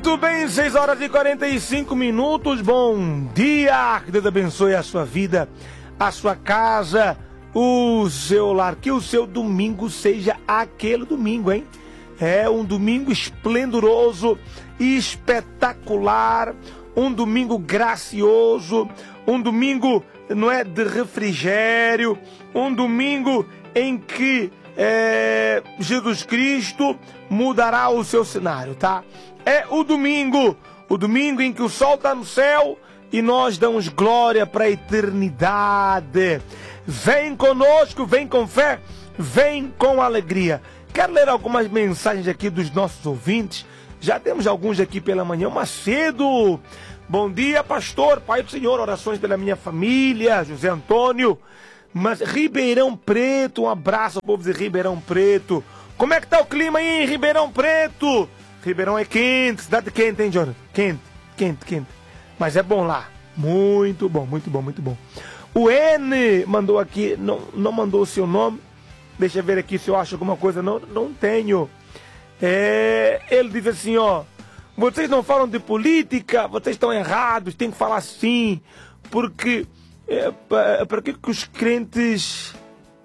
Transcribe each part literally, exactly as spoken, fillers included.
Muito bem, seis horas e quarenta e cinco minutos. Bom dia, que Deus abençoe a sua vida, a sua casa, o seu lar. Que o seu domingo seja aquele domingo, hein? É um domingo esplendoroso, espetacular, um domingo gracioso, um domingo, não é, de refrigério, um domingo em que é, Jesus Cristo mudará o seu cenário, tá? É o domingo, o domingo em que o sol está no céu e nós damos glória para a eternidade. Vem conosco, vem com fé, vem com alegria. Quero ler algumas mensagens aqui dos nossos ouvintes. Já temos alguns aqui pela manhã, mas cedo. Bom dia, pastor, Pai do Senhor, orações pela minha família, José Antônio. Mas Ribeirão Preto, um abraço ao povo de Ribeirão Preto. Como é que tá o clima aí em Ribeirão Preto? Ribeirão é quente, cidade quente, hein, Jonathan? Quente, quente, quente. Mas é bom lá. Muito bom, muito bom, muito bom. O N mandou aqui, não, não mandou o seu nome. Deixa eu ver aqui se eu acho alguma coisa. Não, não tenho. É, ele diz assim, ó. Vocês não falam de política, vocês estão errados, tem que falar assim. Porque, é, para que que os crentes...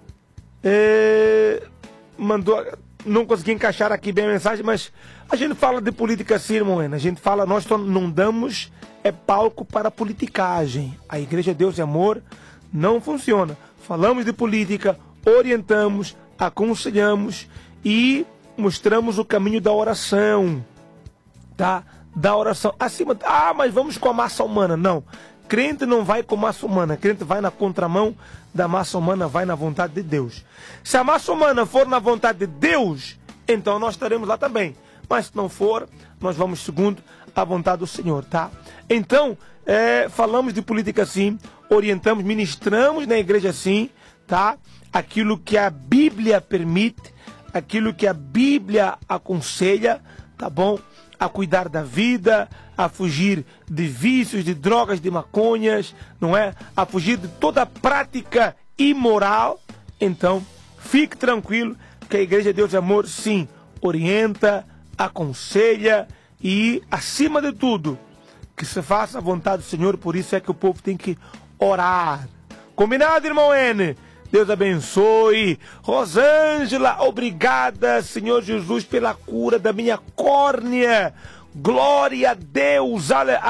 É, mandou... Não consegui encaixar aqui bem a mensagem, mas a gente fala de política sim, irmão. A gente fala, nós só não damos é palco para politicagem. A Igreja Deus e Amor não funciona. Falamos de política, orientamos, aconselhamos e mostramos o caminho da oração, tá? Da oração. Acima, ah, mas vamos com a massa humana. Não. Crente não vai com massa humana, crente vai na contramão da massa humana, vai na vontade de Deus. Se a massa humana for na vontade de Deus, então nós estaremos lá também. Mas se não for, nós vamos segundo a vontade do Senhor, tá? Então, é, falamos de política sim, orientamos, ministramos na igreja sim, tá? Aquilo que a Bíblia permite, aquilo que a Bíblia aconselha, tá bom? A cuidar da vida, a fugir de vícios, de drogas, de maconhas, não é? A fugir de toda prática imoral. Então, fique tranquilo que a Igreja Deus e Amor, sim, orienta, aconselha e, acima de tudo, que se faça a vontade do Senhor. Por isso é que o povo tem que orar. Combinado, irmão N? Deus abençoe. Rosângela, obrigada, Senhor Jesus, pela cura da minha córnea. Glória a Deus.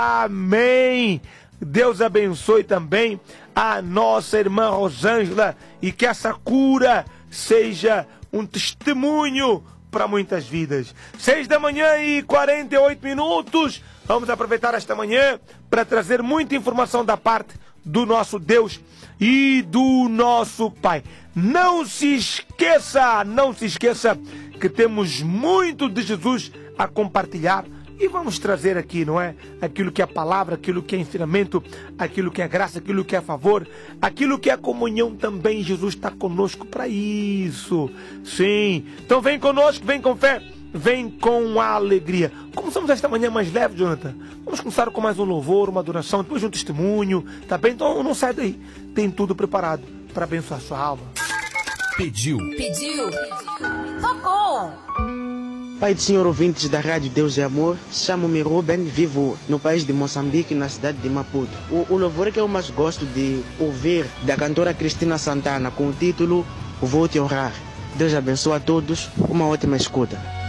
Amém. Deus abençoe também a nossa irmã Rosângela e que essa cura seja um testemunho para muitas vidas. Seis da manhã e quarenta e oito minutos. Vamos aproveitar esta manhã para trazer muita informação da parte do nosso Deus e do nosso Pai. Não se esqueça, não se esqueça que temos muito de Jesus a compartilhar e vamos trazer aqui, não é? Aquilo que é palavra, aquilo que é ensinamento, aquilo que é graça, aquilo que é favor, aquilo que é comunhão também. Jesus está conosco para isso. Sim. Então vem conosco, vem com fé, vem com alegria. Começamos esta manhã mais leve, Jonathan. Vamos começar com mais um louvor, uma adoração, depois de um testemunho, tá bem? Então não sai daí. Tem tudo preparado para abençoar a sua alma. Pediu. Pediu. Tocou. Pai do Senhor, ouvintes da Rádio Deus e Amor, chamo-me Ruben, vivo no país de Moçambique, na cidade de Maputo. O, o louvor que eu mais gosto de ouvir da cantora Cristina Santana, com o título Vou Te Honrar. Deus abençoe a todos, uma ótima escuta.